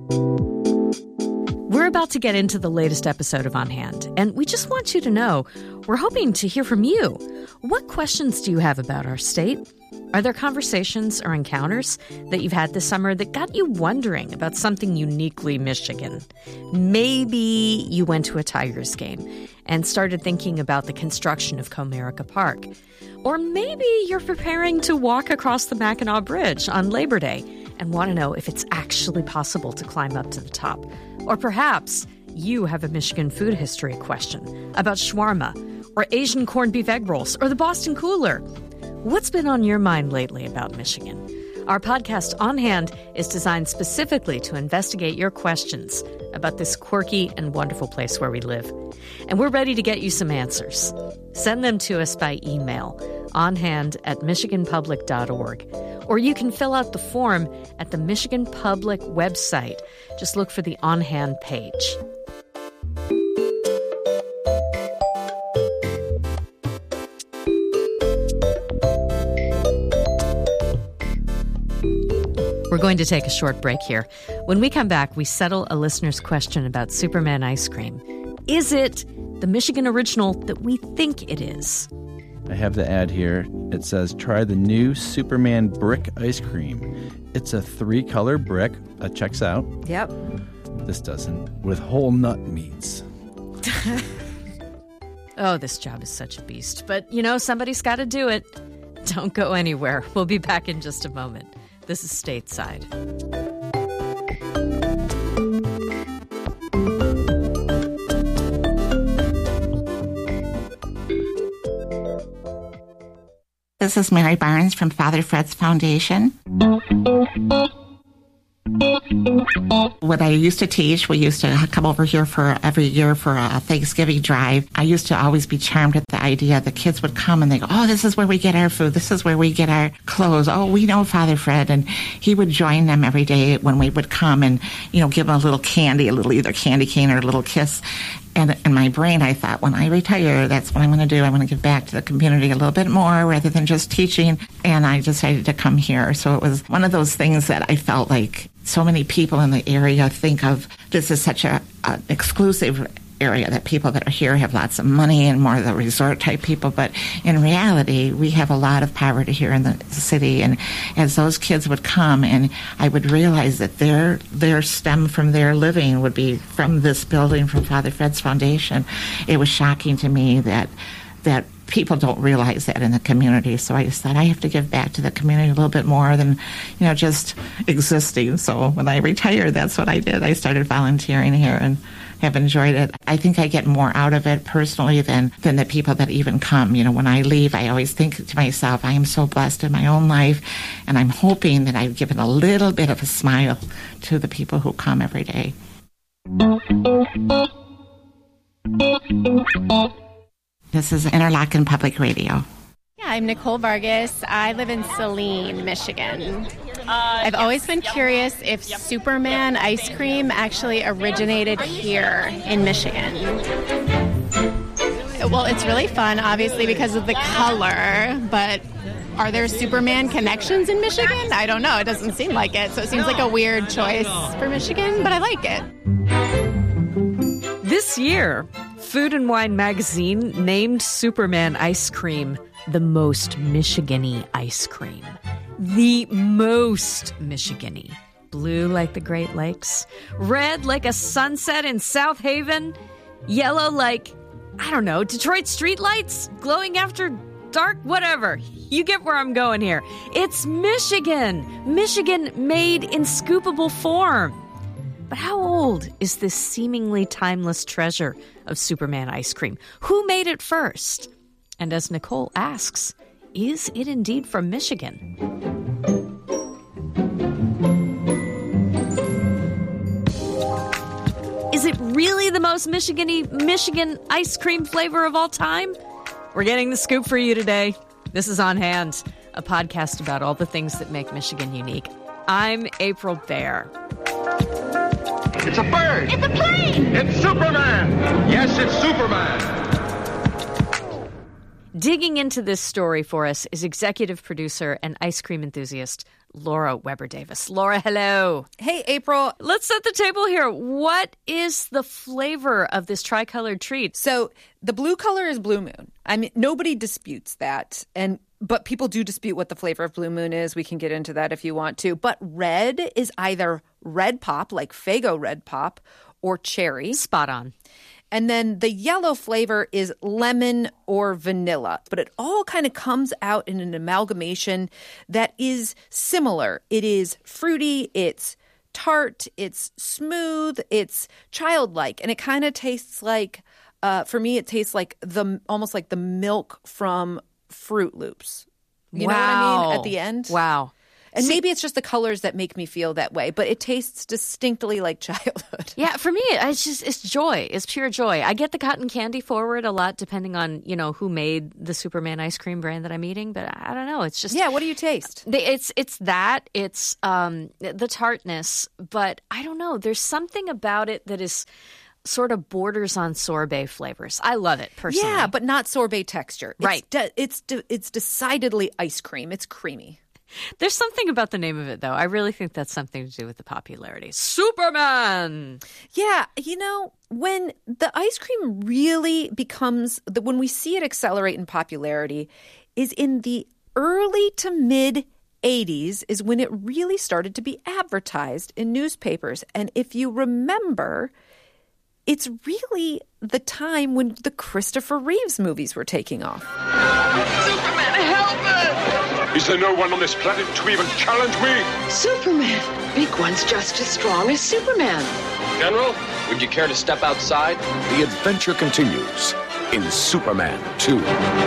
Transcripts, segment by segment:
We're about to get into the latest episode of On Hand, and we just want you to know we're hoping to hear from you. What questions do you have about our state? Are there conversations or encounters that you've had this summer that got you wondering about something uniquely Michigan? Maybe you went to a Tigers game and started thinking about the construction of Comerica Park. Or maybe you're preparing to walk across the Mackinac Bridge on Labor Day and want to know if it's actually possible to climb up to the top. Or perhaps you have a Michigan food history question about shawarma or Asian corned beef egg rolls or the Boston Cooler. What's been on your mind lately about Michigan? Our podcast On Hand is designed specifically to investigate your questions about this quirky and wonderful place where we live. And we're ready to get you some answers. Send them to us by email, onhand@michiganpublic.org. Or you can fill out the form at the Michigan Public website. Just look for the On Hand page. We're going to take a short break here. When we come back, we settle a listener's question about Superman ice cream. Is it the Michigan original that we think it is? I have the ad here. It says, try the new Superman brick ice cream. It's a 3-color brick. That checks out. Yep. This doesn't. With whole nut meats. Oh, this job is such a beast. But, somebody's got to do it. Don't go anywhere. We'll be back in just a moment. This is Stateside. This is Mary Barnes from Father Fred's Foundation. When I used to teach, we used to come over here every year for a Thanksgiving drive. I used to always be charmed at the idea the kids would come and they go, oh, this is where we get our food. This is where we get our clothes. Oh, we know Father Fred. And he would join them every day when we would come and, give them a little candy, a little either candy cane or a little kiss. And in my brain, I thought, when I retire, that's what I'm going to do. I'm going to give back to the community a little bit more rather than just teaching. And I decided to come here. So it was one of those things that I felt like so many people in the area think of this as such an exclusive area, that people that are here have lots of money and more of the resort type people. But in reality, we have a lot of poverty here in the city. And as those kids would come, and I would realize that their stem from their living would be from this building, from Father Fred's Foundation, it was shocking to me that people don't realize that in the community. So I just thought I have to give back to the community a little bit more than, just existing. So when I retired, that's what I did. I started volunteering here and have enjoyed it. I think I get more out of it personally than the people that even come. When I leave, I always think to myself, I am so blessed in my own life, and I'm hoping that I've given a little bit of a smile to the people who come every day. This is Interlochen Public Radio. Yeah, I'm Nicole Vargas. I live in Saline, Michigan. I've always been curious if Superman ice cream actually originated here in Michigan. Well, it's really fun, obviously, because of the color, but are there Superman connections in Michigan? I don't know. It doesn't seem like it, so it seems like a weird choice for Michigan, but I like it. This year, Food and Wine magazine named Superman ice cream the most Michigan-y ice cream. The most Michigan-y. Blue like the Great Lakes. Red like a sunset in South Haven. Yellow like, Detroit streetlights glowing after dark, whatever. You get where I'm going here. It's Michigan. Michigan made in scoopable form. But how old is this seemingly timeless treasure of Superman ice cream? Who made it first? And as Nicole asks, is it indeed from Michigan? Is it really the most Michigan ice cream flavor of all time? We're getting the scoop for you today. This is On Hand, a podcast about all the things that make Michigan unique. I'm April Baer. It's a bird. It's a plane. It's Superman. Yes, it's Superman. Digging into this story for us is executive producer and ice cream enthusiast Laura Weber Davis. Laura, hello. Hey, April. Let's set the table here. What is the flavor of this tricolored treat? So the blue color is Blue Moon. I mean, nobody disputes that. But people do dispute what the flavor of Blue Moon is. We can get into that if you want to. But red is either Red Pop, like Faygo Red Pop, or cherry. Spot on. And then the yellow flavor is lemon or vanilla. But it all kind of comes out in an amalgamation that is similar. It is fruity, it's tart, it's smooth, it's childlike. And it kind of tastes like, for me, it tastes like almost like the milk from Fruit Loops. You know what I mean? At the end. Wow. And maybe it's just the colors that make me feel that way, but it tastes distinctly like childhood. Yeah, for me, it's joy. It's pure joy. I get the cotton candy forward a lot depending on, who made the Superman ice cream brand that I'm eating, but I don't know. It's just... Yeah, what do you taste? It's that. It's the tartness, but I don't know. There's something about it that is... sort of borders on sorbet flavors. I love it, personally. Yeah, but not sorbet texture. Right. It's decidedly ice cream. It's creamy. There's something about the name of it, though. I really think that's something to do with the popularity. Superman! Yeah, when the ice cream really becomes, when we see it accelerate in popularity, is in the early to mid 80s is when it really started to be advertised in newspapers. And if you remember, it's really the time when the Christopher Reeves movies were taking off. Superman, help us! Is there no one on this planet to even challenge me? Superman. Big one's just as strong as Superman. General, would you care to step outside? The adventure continues in Superman 2.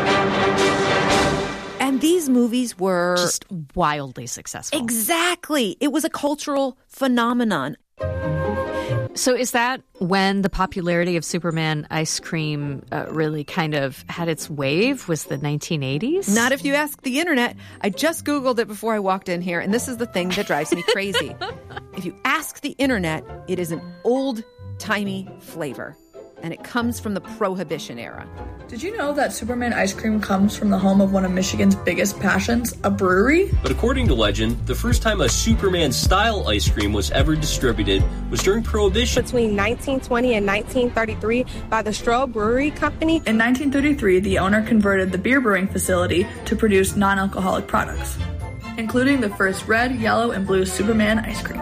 And these movies were... just wildly successful. Exactly. It was a cultural phenomenon. So is that when the popularity of Superman ice cream really kind of had its wave? Was the 1980s? Not if you ask the internet. I just Googled it before I walked in here, and this is the thing that drives me crazy. If you ask the internet, it is an old-timey flavor, and it comes from the Prohibition era. Did you know that Superman ice cream comes from the home of one of Michigan's biggest passions, a brewery? But according to legend, the first time a Superman-style ice cream was ever distributed was during Prohibition. Between 1920 and 1933 by the Stroh Brewery Company. In 1933, the owner converted the beer brewing facility to produce non-alcoholic products, including the first red, yellow, and blue Superman ice cream.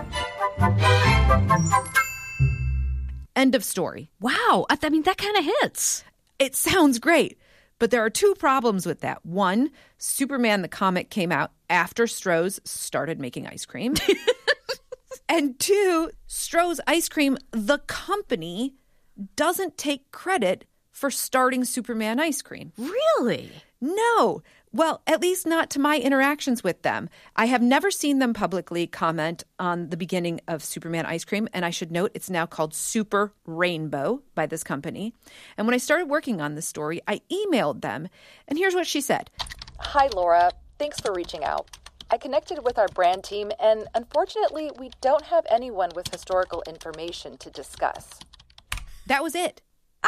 End of story. Wow. I mean, that kind of hits. It sounds great, but there are two problems with that. One, Superman the comic came out after Stroh's started making ice cream. And two, Stroh's Ice Cream, the company, doesn't take credit for starting Superman ice cream. Really? No. Well, at least not to my interactions with them. I have never seen them publicly comment on the beginning of Superman ice cream. And I should note it's now called Super Rainbow by this company. And when I started working on this story, I emailed them. And here's what she said. Hi, Laura. Thanks for reaching out. I connected with our brand team, and unfortunately, we don't have anyone with historical information to discuss. That was it.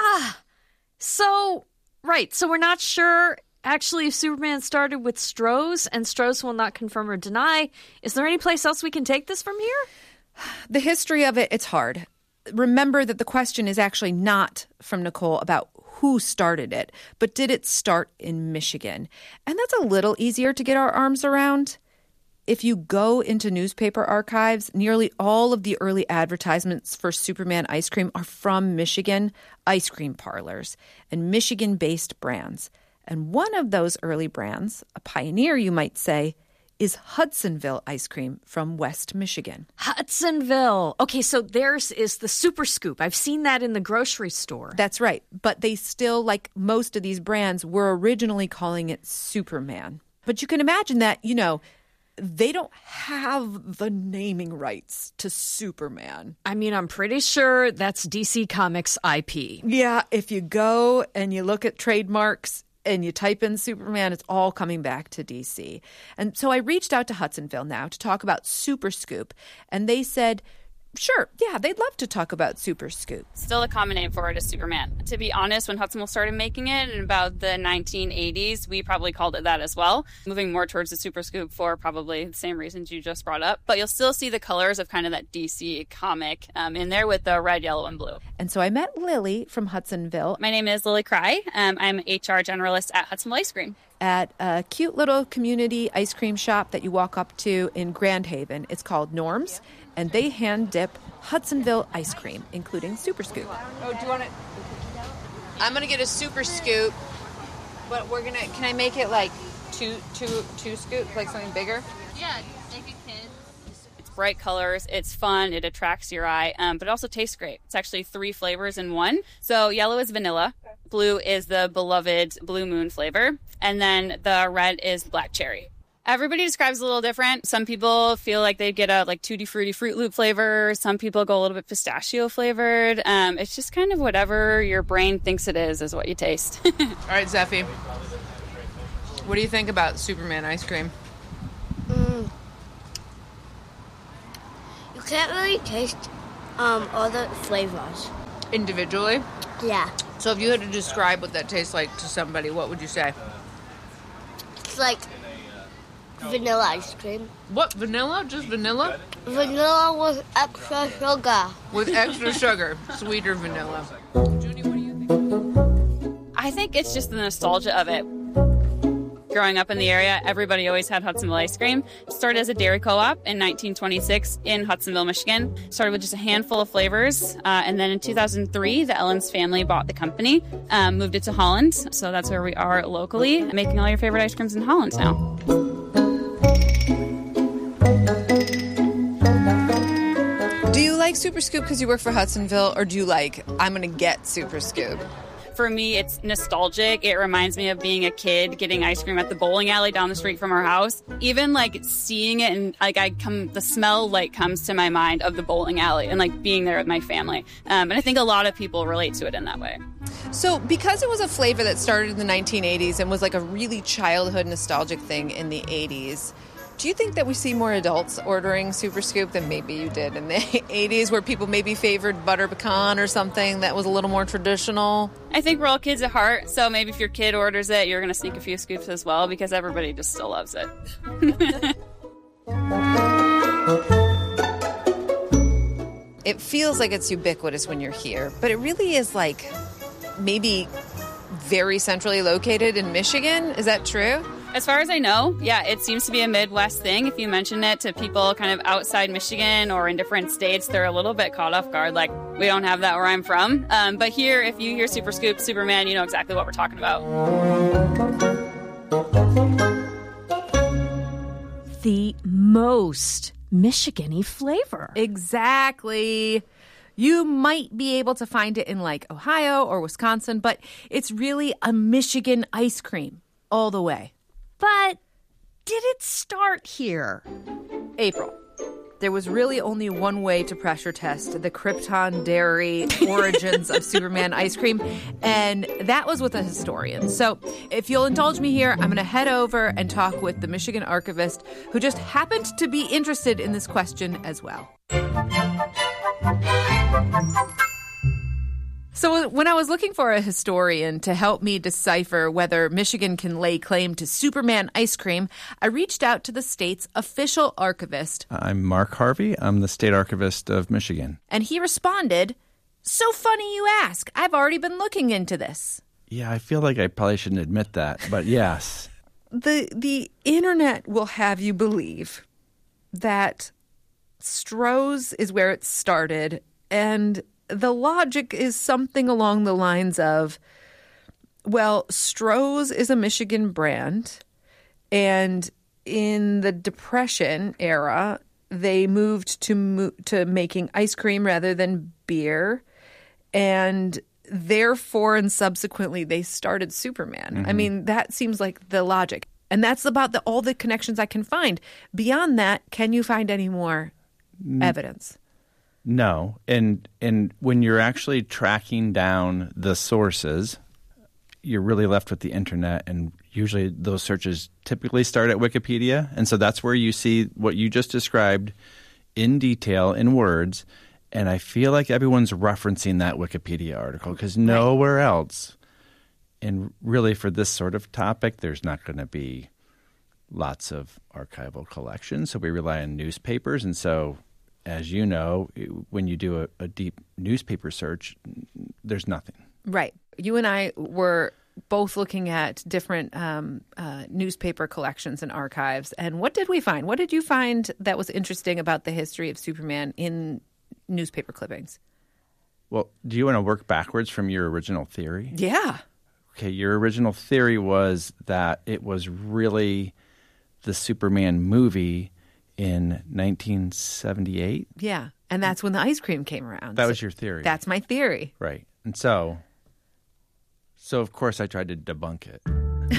So we're not sure actually if Superman started with Stroh's, and Stroh's will not confirm or deny. Is there any place else we can take this from here? The history of it, it's hard. Remember that the question is actually not from Nicole about who started it, but did it start in Michigan? And that's a little easier to get our arms around. If you go into newspaper archives, nearly all of the early advertisements for Superman ice cream are from Michigan ice cream parlors and Michigan-based brands. And one of those early brands, a pioneer you might say, is Hudsonville ice cream from West Michigan. Hudsonville. Okay, so theirs is the Super Scoop. I've seen that in the grocery store. That's right. But they still, like most of these brands, were originally calling it Superman. But you can imagine that, they don't have the naming rights to Superman. I mean, I'm pretty sure that's DC Comics IP. Yeah, if you go and you look at trademarks and you type in Superman, it's all coming back to DC. And so I reached out to Hudsonville now to talk about Super Scoop, and they said, Sure. Yeah, they'd love to talk about Super Scoop. Still a common name for it is Superman. To be honest, when Hudsonville started making it in about the 1980s, we probably called it that as well. Moving more towards the Super Scoop for probably the same reasons you just brought up. But you'll still see the colors of kind of that DC comic in there with the red, yellow, and blue. And so I met Lily from Hudsonville. My name is Lily Cry. I'm an HR generalist at Hudsonville Ice Cream. At a cute little community ice cream shop that you walk up to in Grand Haven. It's called Norm's, and they hand dip Hudsonville ice cream, including Super Scoop. Oh, do you want it? I'm gonna get a Super Scoop, but can I make it like two scoops, like something bigger? Yeah, make it kids. It's bright colors, it's fun, it attracts your eye, but it also tastes great. It's actually 3 flavors in one. So yellow is vanilla, blue is the beloved Blue Moon flavor, and then the red is black cherry. Everybody describes it a little different. Some people feel like they get a Tutti Frutti Fruit Loop flavor. Some people go a little bit pistachio flavored. It's just kind of whatever your brain thinks it is what you taste. All right, Zeffie. What do you think about Superman ice cream? You can't really taste all the flavors. Individually? Yeah. So if you had to describe what that tastes like to somebody, what would you say? It's like vanilla ice cream. What? Vanilla? Just vanilla? Vanilla with extra sugar. With extra sugar. Sweeter vanilla. Junie, what do you think? I think it's just the nostalgia of it. Growing up in the area, everybody always had Hudsonville ice cream. It started as a dairy co-op in 1926 in Hudsonville, Michigan. Started with just a handful of flavors. And then in 2003, the Ellens family bought the company, moved it to Holland. So that's where we are locally, making all your favorite ice creams in Holland now. Do you like Super Scoop because you work for Hudsonville, or do you like, I'm going to get Super Scoop? For me, it's nostalgic. It reminds me of being a kid getting ice cream at the bowling alley down the street from our house. Even seeing it and the smell comes to my mind of the bowling alley and being there with my family. And I think a lot of people relate to it in that way. So because it was a flavor that started in the 1980s and was a really childhood nostalgic thing in the 80s, do you think that we see more adults ordering Super Scoop than maybe you did in the 80s, where people maybe favored butter pecan or something that was a little more traditional? I think we're all kids at heart, so maybe if your kid orders it, you're going to sneak a few scoops as well, because everybody just still loves it. It feels like it's ubiquitous when you're here, but it really is maybe very centrally located in Michigan. Is that true? As far as I know, yeah, it seems to be a Midwest thing. If you mention it to people kind of outside Michigan or in different states, they're a little bit caught off guard, we don't have that where I'm from. But here, if you hear Super Scoop, Superman, you know exactly what we're talking about. The most Michigan-y flavor. Exactly. You might be able to find it in Ohio or Wisconsin, but it's really a Michigan ice cream all the way. But did it start here? April. There was really only one way to pressure test the Krypton Dairy origins of Superman ice cream, and that was with a historian. So if you'll indulge me here, I'm going to head over and talk with the Michigan archivist who just happened to be interested in this question as well. So when I was looking for a historian to help me decipher whether Michigan can lay claim to Superman ice cream, I reached out to the state's official archivist. I'm Mark Harvey. I'm the state archivist of Michigan. And he responded, "So funny you ask. I've already been looking into this." Yeah, I feel like I probably shouldn't admit that, but yes. The internet will have you believe that Stroh's is where it started, and the logic is something along the lines of, well, Stroh's is a Michigan brand, and in the Depression era, they moved to making ice cream rather than beer, and therefore and subsequently they started Superman. Mm-hmm. I mean, that seems like the logic. And that's about all the connections I can find. Beyond that, can you find any more evidence? No. And when you're actually tracking down the sources, you're really left with the internet. And usually those searches typically start at Wikipedia. And so that's where you see what you just described in detail in words. And I feel like everyone's referencing that Wikipedia article because nowhere else, and really for this sort of topic, there's not going to be lots of archival collections. So we rely on newspapers. And so, as you know, when you do a deep newspaper search, there's nothing. Right. You and I were both looking at different newspaper collections and archives. And what did we find? What did you find that was interesting about the history of Superman in newspaper clippings? Well, do you want to work backwards from your original theory? Yeah. Okay, your original theory was that it was really the Superman movie in 1978? Yeah, and that's when the ice cream came around. That was your theory. That's my theory. Right. And so of course I tried to debunk it.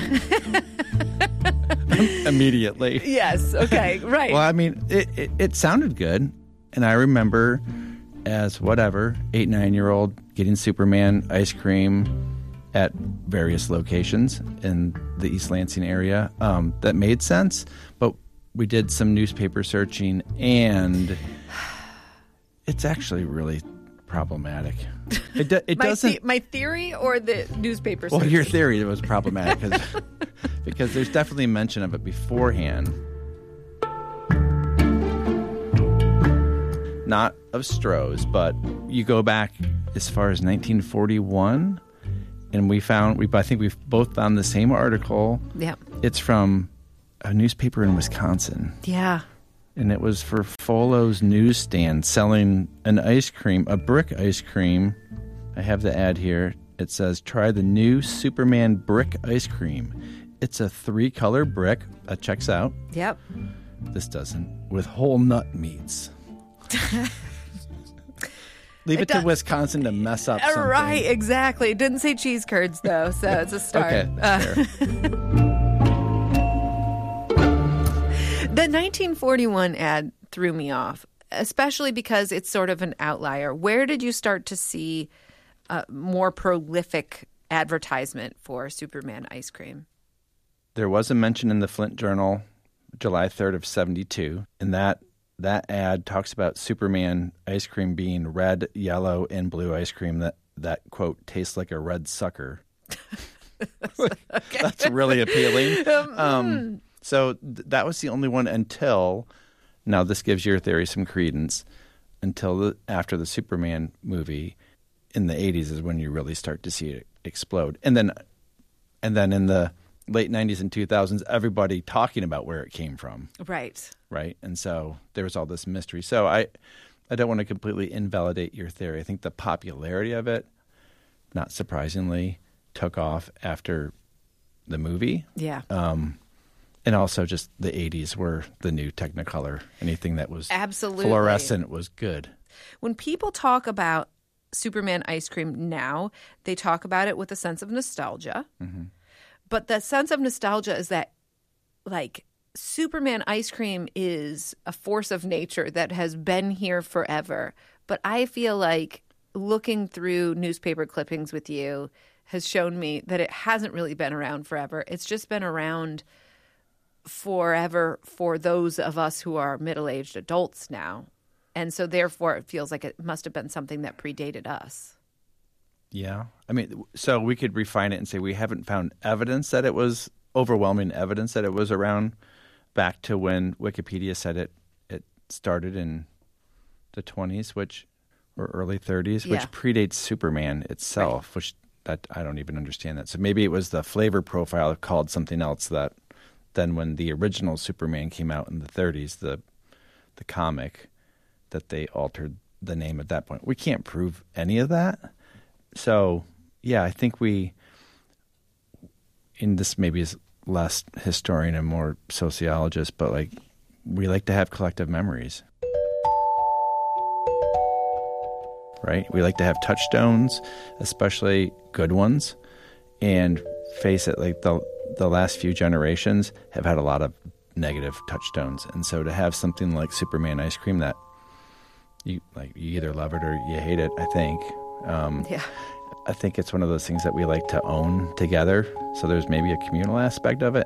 Immediately. Yes, okay, right. Well, I mean, it sounded good. And I remember as 8, 9-year-old getting Superman ice cream at various locations in the East Lansing area. That made sense. But we did some newspaper searching, and it's actually really problematic. It doesn't. My theory or the newspaper Well, searching? your theory was problematic because there's definitely mention of it beforehand. Not of Stroh's, but you go back as far as 1941, and I think we've both found the same article. Yeah. It's from a newspaper in Wisconsin. Yeah. And it was for Folo's newsstand selling an ice cream, a brick ice cream. I have the ad here. It says, try the new Superman brick ice cream. It's a 3-color brick. That checks out. Yep. This doesn't. With whole nut meats. Leave it to Wisconsin to mess up something. Right, exactly. It didn't say cheese curds, though, so it's a start. Okay, The 1941 ad threw me off, especially because it's sort of an outlier. Where did you start to see more prolific advertisement for Superman ice cream? There was a mention in the Flint Journal, July 3rd of 72, and that ad talks about Superman ice cream being red, yellow, and blue ice cream that quote, tastes like a red sucker. That's really appealing. So that was the only one until, now this gives your theory some credence, until after the Superman movie in the 80s is when you really start to see it explode. And then in the late 90s and 2000s, everybody talking about where it came from. Right. Right. And so there was all this mystery. So I don't want to completely invalidate your theory. I think the popularity of it, not surprisingly, took off after the movie. Yeah. And also just the 80s were the new Technicolor. Anything that was absolutely fluorescent was good. When people talk about Superman ice cream now, they talk about it with a sense of nostalgia. Mm-hmm. But the sense of nostalgia is that, like, Superman ice cream is a force of nature that has been here forever. But I feel like looking through newspaper clippings with you has shown me that it hasn't really been around forever. It's just been around forever for those of us who are middle-aged adults now. And so therefore it feels like it must have been something that predated us. Yeah. I mean, so we could refine it and say we haven't found overwhelming evidence that it was around back to when Wikipedia said it started in the 20s, or early 30s, which predates Superman itself, which that I don't even understand that. So maybe it was the flavor profile called something else that then when the original Superman came out in the 30s, the comic, that they altered the name at that point. We can't prove any of that. So, yeah, I think this maybe is less historian and more sociologist, but we like to have collective memories. Right? We like to have touchstones, especially good ones. And face it, like the last few generations have had a lot of negative touchstones. And so to have something like Superman ice cream that you either love it or you hate it, I think. Yeah. I think it's one of those things that we like to own together. So there's maybe a communal aspect of it.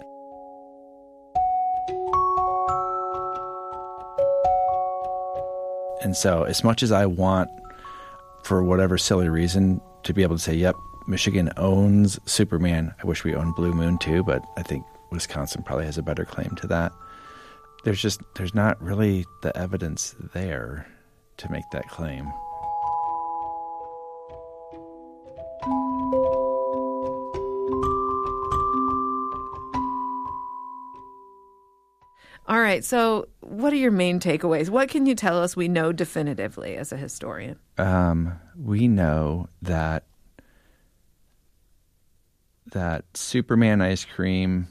And so as much as I want, for whatever silly reason, to be able to say, yep, Michigan owns Superman, I wish we owned Blue Moon too, but I think Wisconsin probably has a better claim to that. There's not really the evidence there to make that claim. All right, so what are your main takeaways? What can you tell us we know definitively as a historian? We know that Superman ice cream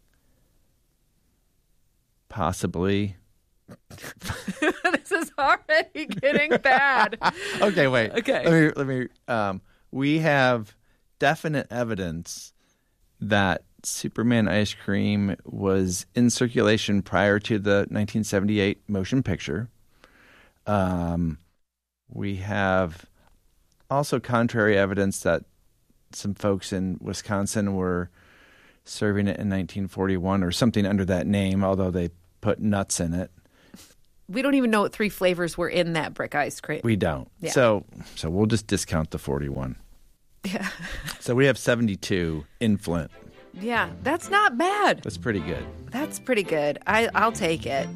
possibly... This is already getting bad. Okay, wait. Okay. Let me. We have definite evidence that Superman ice cream was in circulation prior to the 1978 motion picture. We have also contrary evidence that some folks in Wisconsin were serving it in 1941 or something under that name, although they put nuts in it. We don't even know what 3 flavors were in that brick ice cream. We don't. Yeah. So we'll just discount the 41. Yeah. So we have 72 in Flint. Yeah, that's not bad. That's pretty good. That's pretty good. I'll take it.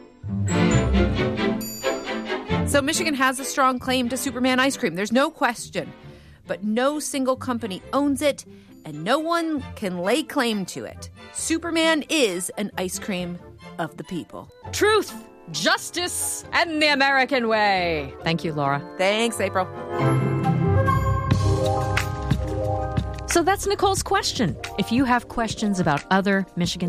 So Michigan has a strong claim to Superman ice cream. There's no question. But no single company owns it, and no one can lay claim to it. Superman is an ice cream of the people. Truth, justice, and the American way. Thank you, Laura. Thanks, April. So that's Nicole's question. If you have questions about other Michigan